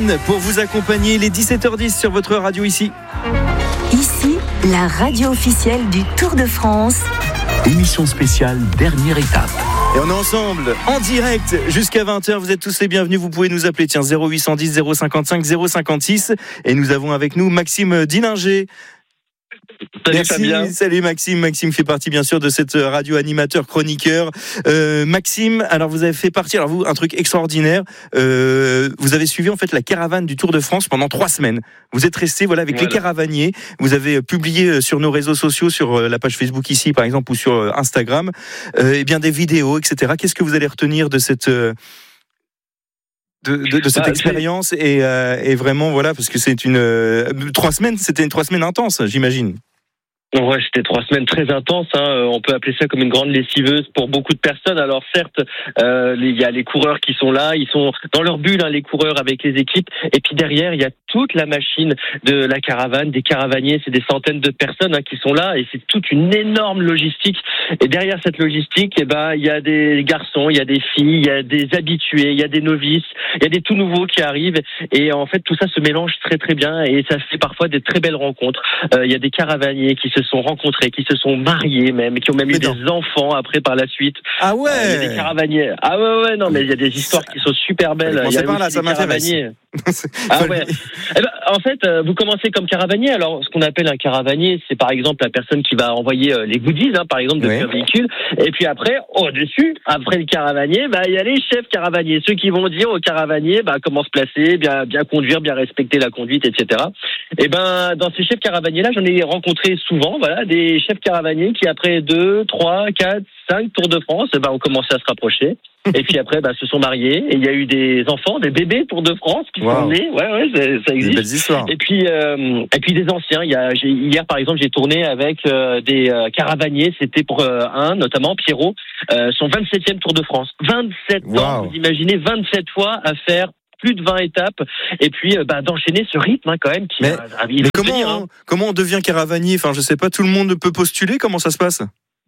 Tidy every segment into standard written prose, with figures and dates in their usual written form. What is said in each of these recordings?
Caravane pour vous accompagner les 17h10 sur votre radio ici. Ici, la radio officielle du Tour de France. Émission spéciale, dernière étape. Et on est ensemble, en direct, jusqu'à 20h. Vous êtes tous les bienvenus. Vous pouvez nous appeler, 0810 055 056. Et nous avons avec nous Maxime Dillinger. Salut Merci, Fabien. salut Maxime. Maxime fait partie bien sûr de cette radio animateur chroniqueur. Maxime, alors vous avez fait partie, alors vous, un truc extraordinaire. Vous avez suivi en fait la caravane du Tour de France pendant 3 semaines. Vous êtes resté avec les caravaniers. Vous avez publié sur nos réseaux sociaux, sur la page Facebook ici par exemple ou sur Instagram, des vidéos, etc. Qu'est-ce que vous allez retenir de cette cette expérience et vraiment voilà, parce que c'est une 3 semaines, c'était une 3 semaines intense, j'imagine. Ouais, c'était 3 semaines très intenses. On peut appeler ça comme une grande lessiveuse pour beaucoup de personnes. Alors certes, il y a les coureurs qui sont là, ils sont dans leur bulle, les coureurs avec les équipes. Et puis derrière, il y a toute la machine de la caravane, des caravaniers. C'est des centaines de personnes qui sont là, et c'est toute une énorme logistique. Et derrière cette logistique, il y a des garçons, il y a des filles, il y a des habitués, il y a des novices, il y a des tout nouveaux qui arrivent. Et en fait, tout ça se mélange très très bien, et ça fait parfois des très belles rencontres. Il y a des caravaniers qui se sont rencontrés, qui se sont mariés même, qui ont même eu des enfants après par la suite. Ah ouais. Il y a des caravaniers. Ah ouais, non, mais il y a des histoires qui sont super belles. Il y a par là, ça m'intéresse. Ah ouais. En fait, vous commencez comme caravanier. Alors, ce qu'on appelle un caravanier, c'est par exemple la personne qui va envoyer les goodies, par exemple, depuis un véhicule. Et puis après, au-dessus, après le caravanier, il y a les chefs caravaniers, ceux qui vont dire aux caravaniers comment se placer, bien conduire, bien respecter la conduite, etc. Et dans ces chefs caravaniers-là, j'en ai rencontré souvent, des chefs caravaniers qui après 2, 3, 4, 5 Tours de France, ont commencé à se rapprocher. Et puis après, se sont mariés. Et il y a eu des enfants, des bébés Tour de France qui sont nés. Ouais, ça existe. Des belles histoires. Et puis des anciens. Hier, par exemple, j'ai tourné avec des caravaniers. C'était pour notamment Pierrot, son 27e Tour de France. 27 ans, vous imaginez, 27 fois à faire plus de 20 étapes, et puis d'enchaîner ce rythme quand même. Mais comment on devient caravanier? Enfin, je sais pas, tout le monde peut postuler. Comment ça se passe?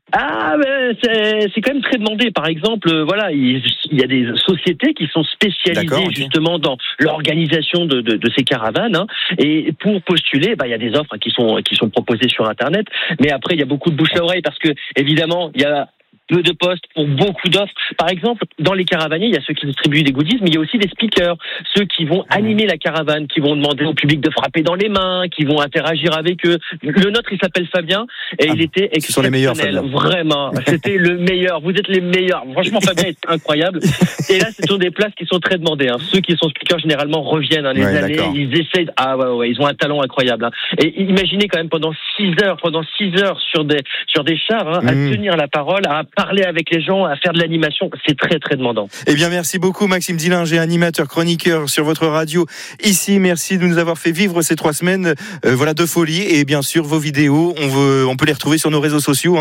C'est quand même très demandé. Par exemple, il y a des sociétés qui sont spécialisées justement dans l'organisation de ces caravanes. Et pour postuler, il y a des offres qui sont proposées sur Internet. Mais après, il y a beaucoup de bouche à oreille parce que évidemment, il y a peu de postes pour beaucoup d'offres. Par exemple, dans les caravaniers, il y a ceux qui distribuent des goodies, mais il y a aussi des speakers, ceux qui vont animer la caravane, qui vont demander au public de frapper dans les mains, qui vont interagir avec eux. Le nôtre, il s'appelle Fabien, et il était exceptionnel. Ce sont les meilleurs, Fabien. Vraiment, c'était le meilleur. Vous êtes les meilleurs. Franchement, Fabien est incroyable. Et là, ce sont des places qui sont très demandées. Ceux qui sont speakers, généralement, reviennent les années. D'accord. Ils essayent. Ils ont un talent incroyable. Et imaginez quand même pendant 6 heures sur des chars, à tenir la parole, à parler avec les gens, à faire de l'animation, c'est très très demandant. Eh bien, merci beaucoup Maxime Dillinger, animateur, chroniqueur sur votre radio ici. Merci de nous avoir fait vivre ces 3 semaines de folie, et bien sûr vos vidéos, on peut les retrouver sur nos réseaux sociaux,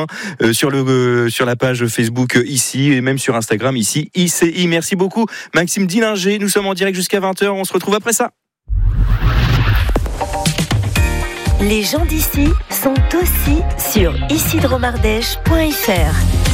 sur la page Facebook ici, et même sur Instagram ici, ICI. Merci beaucoup Maxime Dillinger, nous sommes en direct jusqu'à 20h, on se retrouve après ça. Les gens d'ici sont aussi sur icidromardèche.fr.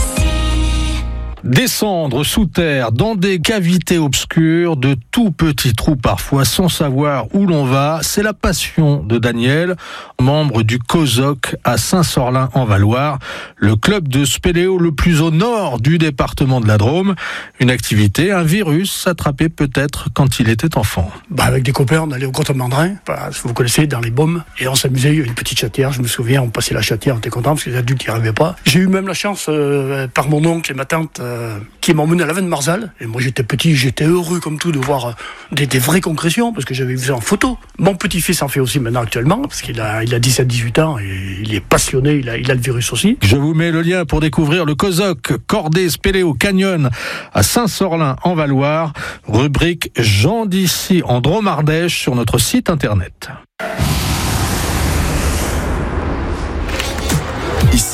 Descendre sous terre dans des cavités obscures, de tout petits trous parfois, sans savoir où l'on va, c'est la passion de Daniel, membre du COSOC à Saint-Sorlin-en-Valoire, le club de spéléo le plus au nord du département de la Drôme. Une activité, un virus attrapé peut-être quand il était enfant. Avec des copains, on allait au Grotte-Mandrin, vous connaissez, dans les baumes, et on s'amusait, il y a une petite chatière, je me souviens, on passait la chatière, on était content parce que les adultes n'y arrivaient pas. J'ai eu même la chance, par mon oncle et ma tante, qui m'ont emmené à la Veine Marzal, et moi j'étais petit, j'étais heureux comme tout de voir des vraies concrétions, parce que j'avais vu ça en photo. Mon petit-fils en fait aussi maintenant actuellement, parce qu'il a 17-18 ans, et il est passionné, il a le virus aussi. Je vous mets le lien pour découvrir le COSOC Cordée Spéléo Canyon à Saint-Sorlin-en-Valoire, rubrique Gens d'ici en Drôme-Ardèche sur notre site internet. Ici,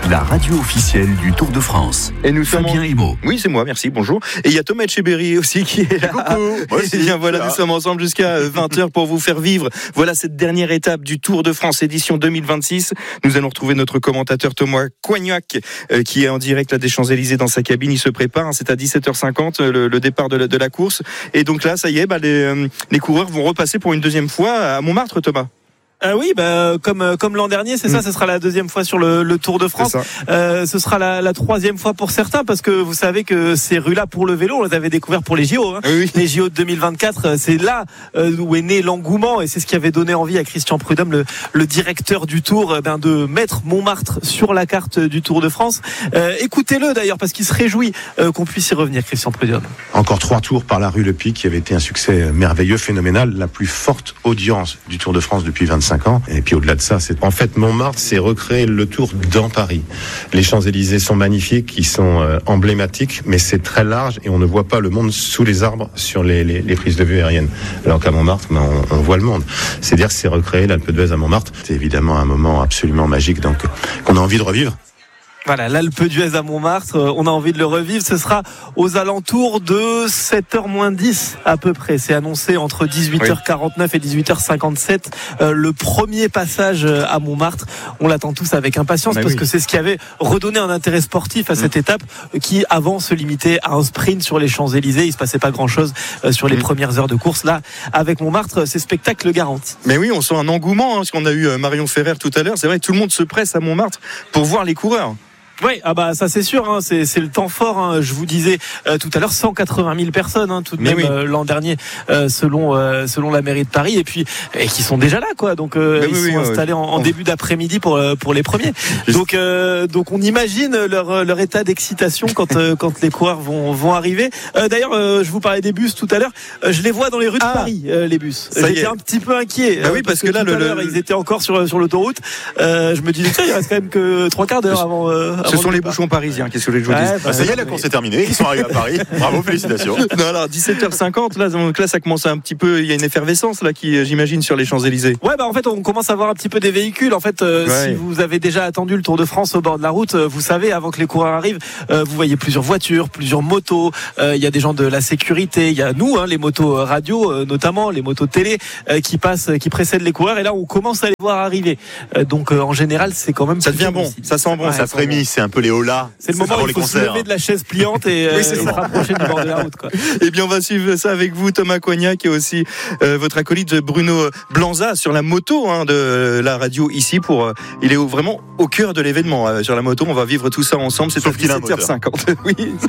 la radio officielle du Tour de France. Et nous sommes Fabien Emo. Oui, c'est moi, merci, bonjour. Et il y a Thomas Etcheberry aussi qui est là. Coucou. Et bien voilà, nous sommes ensemble jusqu'à 20h pour vous faire vivre. Voilà cette dernière étape du Tour de France édition 2026. Nous allons retrouver notre commentateur Thomas Coignac qui est en direct là des Champs-Élysées dans sa cabine. Il se prépare, c'est à 17h50 le départ de la course. Et donc là, ça y est, les coureurs vont repasser pour une deuxième fois à Montmartre, Thomas. Oui, comme l'an dernier, c'est ça. Ce sera la deuxième fois sur le Tour de France. Ce sera la troisième fois pour certains, parce que vous savez que ces rues-là pour le vélo, on les avait découvertes pour les JO. Oui. Les JO de 2024, c'est là où est né l'engouement, et c'est ce qui avait donné envie à Christian Prudhomme, le directeur du Tour, de mettre Montmartre sur la carte du Tour de France. Écoutez-le d'ailleurs, parce qu'il se réjouit qu'on puisse y revenir, Christian Prudhomme. Encore 3 tours par la rue Le Pic, qui avait été un succès merveilleux, phénoménal, la plus forte audience du Tour de France depuis 25 ans. Et puis au-delà de ça, en fait Montmartre, c'est recréer le Tour dans Paris. Les Champs-Élysées sont magnifiques, ils sont emblématiques, mais c'est très large et on ne voit pas le monde sous les arbres sur les prises de vue aériennes. Alors qu'à Montmartre, on voit le monde. C'est-à-dire que c'est recréer l'Alpe d'Huez à Montmartre. C'est évidemment un moment absolument magique, donc qu'on a envie de revivre. Voilà, l'Alpe d'Huez à Montmartre, on a envie de le revivre. Ce sera aux alentours de 7h moins 10 à peu près. C'est annoncé entre 18h49 et 18h57. Le premier passage à Montmartre, on l'attend tous avec impatience, parce que c'est ce qui avait redonné un intérêt sportif à cette étape qui avant se limitait à un sprint sur les Champs-Élysées. Il se passait pas grand-chose sur les premières heures de course. Là, avec Montmartre, c'est spectacle garanti. Mais oui, on sent un engouement, parce qu'on a eu Marion Ferrer tout à l'heure. C'est vrai que tout le monde se presse à Montmartre pour voir les coureurs. Oui, ça c'est sûr, c'est le temps fort. Je vous disais tout à l'heure, 180 000 personnes tout de même l'an dernier, selon la mairie de Paris, et qui sont déjà là, quoi. Donc ils sont installés en début d'après-midi pour les premiers. Donc on imagine leur état d'excitation quand les coureurs vont arriver. D'ailleurs, je vous parlais des bus tout à l'heure. Je les vois dans les rues de Paris, les bus. J'étais un petit peu inquiet. Oui, parce que là, ils étaient encore sur l'autoroute. Je me disais, il reste quand même que 3 quarts d'heure avant. Ce sont les bouchons parisiens, qu'est-ce que je vous dis. Ça y est, la course est terminée, ils sont arrivés à Paris. Bravo, félicitations. Non, alors 17h50, là ça commence un petit peu, il y a une effervescence là qui, j'imagine, sur les Champs-Élysées. En fait, on commence à voir un petit peu des véhicules. En fait, si vous avez déjà attendu le Tour de France au bord de la route, vous savez, avant que les coureurs arrivent, vous voyez plusieurs voitures, plusieurs motos. Il y a des gens de la sécurité, il y a nous, les motos radio, notamment les motos télé, qui passent, qui précèdent les coureurs. Et là, on commence à les voir arriver. Donc, en général, c'est quand même. Ça devient bon, ça sent bon, ça frémit. C'est un peu les holas. C'est le moment où il faut se lever de la chaise pliante et se rapprocher du bord de la route, quoi. Et bien, on va suivre ça avec vous, Thomas Coignac, et aussi votre acolyte Bruno Blanza sur la moto de la radio ici. Il est vraiment au cœur de l'événement sur la moto. On va vivre tout ça ensemble. C'est à 17h50. Oui.